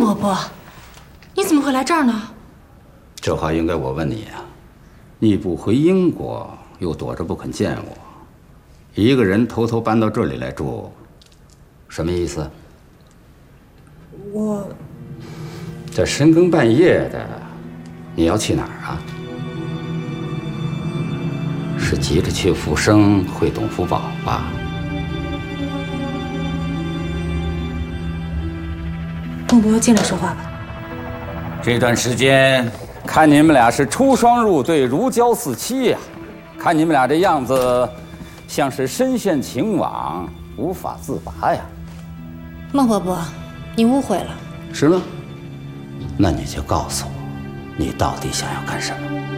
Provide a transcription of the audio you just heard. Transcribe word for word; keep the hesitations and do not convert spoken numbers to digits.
伯伯，你怎么会来这儿呢？ 这话应该我问你呀。你不回英国，又躲着不肯见我，一个人偷偷搬到这里来住，什么意思？ 我这深更半夜的，你要去哪儿啊？是急着去复生会董福宝吧？ 孟伯进来说话吧。 这段时间看你们俩是出双入对，如胶似漆呀、啊。看你们俩这样子，像是深陷情网，无法自拔呀。 孟伯伯，你误会了。 是吗？那你就告诉我，你到底想要干什么？